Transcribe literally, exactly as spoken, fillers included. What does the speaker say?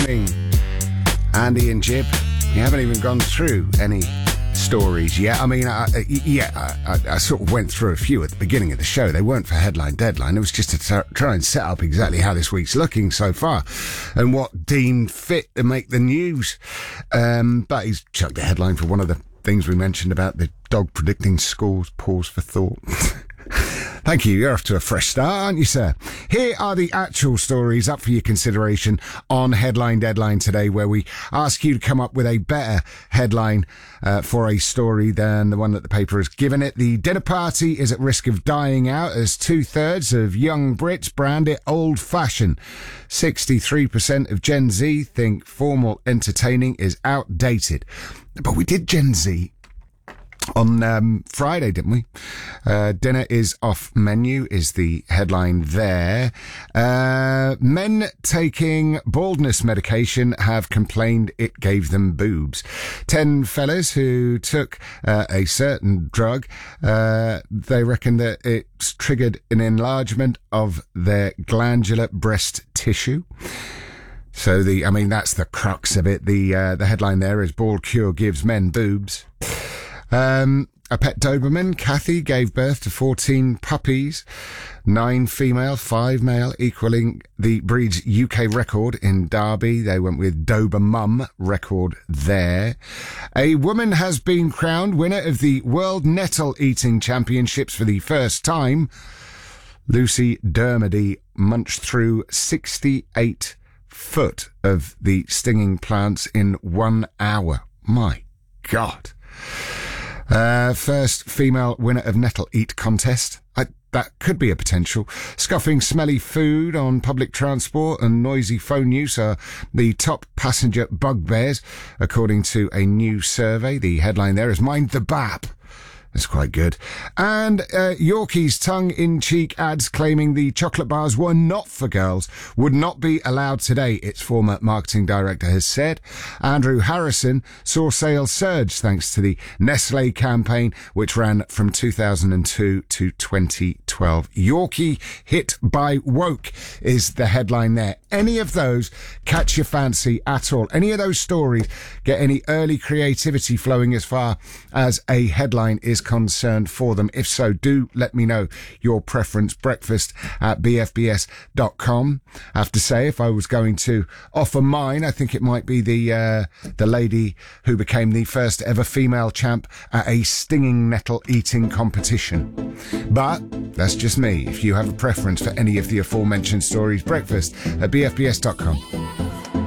morning, Andy and Jib. We haven't even gone through any stories yet. I mean, I, yeah, I, I, I sort of went through a few at the beginning of the show. They weren't for headline deadline. It was just to t- try and set up exactly how this week's looking so far and what deemed fit to make the news. Um, but he's chucked a headline for one of the things we mentioned about the dog predicting scores. Pause for thought. Thank you. You're off to a fresh start, aren't you, sir? Here are the actual stories up for your consideration on Headline Deadline today, where we ask you to come up with a better headline uh, for a story than the one that the paper has given it. The dinner party is at risk of dying out as two-thirds of young Brits brand it old-fashioned. sixty-three percent of Gen Z think formal entertaining is outdated. But we did Gen Z on um, Friday, didn't we? Uh, dinner is off menu is the headline there. Uh, men taking baldness medication have complained it gave them boobs. Ten fellas who took uh, a certain drug, uh, they reckon that it's triggered an enlargement of their glandular breast tissue. So the, I mean, that's the crux of it. The uh, the headline there is Bald Cure gives men boobs. Um, a pet Doberman, Kathy, gave birth to fourteen puppies, nine female, five male, equaling the breed's U K record in Derby. They went with Dobermum record there. A woman has been crowned winner of the World Nettle Eating Championships for the first time. Lucy Dermody munched through sixty-eight foot of the stinging plants in one hour. My God. Uh, first female winner of Nettle Eat contest. I, that could be a potential. Scoffing smelly food on public transport and noisy phone use are the top passenger bugbears, according to a new survey. The headline there is Mind the Bap. That's quite good. And uh, Yorkie's tongue-in-cheek ads claiming the chocolate bars were not for girls would not be allowed today, its former marketing director has said. Andrew Harrison saw sales surge thanks to the Nestlé campaign, which ran from two thousand two to twenty twelve. Yorkie hit by woke is the headline there. Any of those catch your fancy at all? Any of those stories get any early creativity flowing as far as a headline is concerned for them? If so, do let me know your preference. Breakfast at b f b s dot com. I have to say, if I was going to offer mine, I think it might be the uh, the lady who became the first ever female champ at a stinging nettle eating competition. But that's just me. If you have a preference for any of the aforementioned stories, breakfast at b f b s dot com.